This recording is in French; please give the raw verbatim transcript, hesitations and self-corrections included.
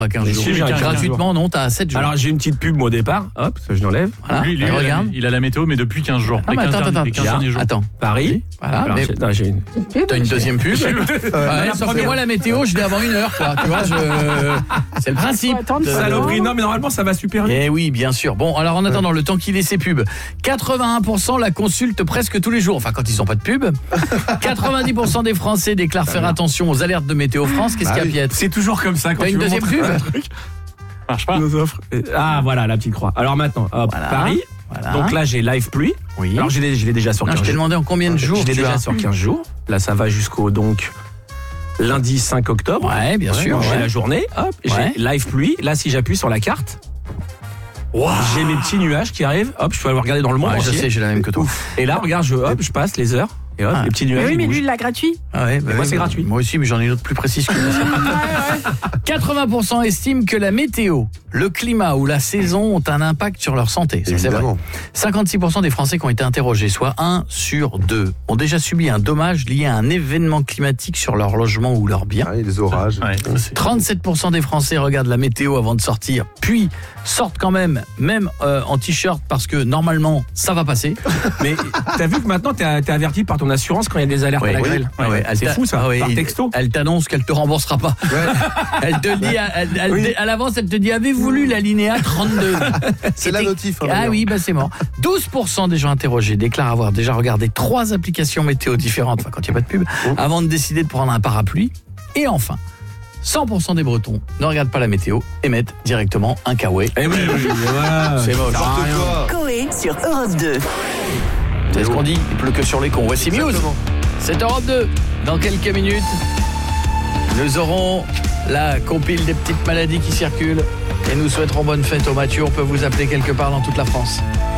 quinze Mais jours. si, j'ai quinze Gratuitement, jours. non, t'as sept jours. Alors j'ai une petite pub moi, au départ, hop, ça je l'enlève. Voilà, Lui, lui, et il, a, regarde. il a la météo, mais depuis quinze jours. Ah, Les mais quinze attends, derniers- attends, les quinze attends. derniers jours. Attends. Paris. Voilà, Alors, mais- j'ai- non, j'ai une... T'as une deuxième pub. Ouais, la sauf que première. moi, la météo, je l'ai avant une heure, quoi. Tu vois, je... c'est le principe. Faut attendre, de- faut Saloperie, non mais normalement ça va super vite. Eh oui, bien sûr. Bon, alors en attendant, le temps qu'il ait ses pubs, quatre-vingt-un pour cent la consultent presque tous les jours. Enfin, quand ils n'ont pas de pub. quatre-vingt-dix pour cent des Français déclarent faire attention aux alertes de Météo France. Qu'est-ce Ah qu'il y a, oui. Piette? C'est toujours comme ça quand T'as tu une veux deuxième montrer pub un truc. Marche pas. Nos offres. Ah voilà la petite croix. Alors maintenant, hop, Voilà. Paris. Voilà. Donc là j'ai live pluie. Oui. Alors je l'ai je l'ai déjà sur Non, quinze je t'ai jours. demandé en combien de jours Je l'ai tu déjà as. sur quinze jours. Là ça va jusqu'au donc lundi cinq octobre. Ouais, bien sûr. Donc, j'ai ouais. la journée, hop, Ouais. j'ai live pluie. Là si j'appuie sur la carte, j'ai mes petits nuages qui arrivent. Hop, je peux aller regarder dans le monde Ouais, je entier. sais, j'ai la même que toi. Et là regarde, je hop, je passe les heures et hop, Ah. les petits nuages. Mais oui, ils mais bougent. lui, il l'a gratuit. Ah ouais, bah moi, oui, c'est bah, gratuit. Moi aussi, mais j'en ai une autre plus précise que ça. quatre-vingts pour cent estiment que la météo, le climat ou la saison ont un impact sur leur santé. Ça, c'est vrai. Évidemment. cinquante-six pour cent des Français qui ont été interrogés, soit un sur deux, ont déjà subi un dommage lié à un événement climatique sur leur logement ou leur bien. Ah, les orages. Ouais, ça, c'est- trente-sept pour cent des Français regardent la météo avant de sortir, puis sortent quand même, même euh, en t-shirt, parce que normalement, ça va passer. Mais t'as vu que maintenant t'es t'es averti par ton assurance quand il y a des alertes à la grêle. Ouais, ouais, elle C'est t'a- fou ça, ah ouais, par il- texto. Elle t'annonce qu'elle te remboursera pas. Elle te le dit, à, elle- elle- Oui. à l'avance, elle te dit, avez-vous lu l'alinéa trente-deux? C'est la Et t'es- notif. hein, Ah d'ailleurs. oui, bah c'est mort. douze pour cent des gens interrogés déclarent avoir déjà regardé trois applications météo différentes, enfin quand il n'y a pas de pub, avant de décider de prendre un parapluie. Et enfin, cent pour cent des Bretons ne regardent pas la météo et mettent directement un kawaii. Eh oui, oui, voilà. C'est moche. N'importe quoi. Coé sur Europe deux. C'est ce qu'on dit, il pleut que sur les cons. Voici Muse. Exactement. C'est Europe deux. Dans quelques minutes, nous aurons la compile des petites maladies qui circulent et nous souhaiterons bonne fête aux Mathieu. On peut vous appeler quelque part dans toute la France.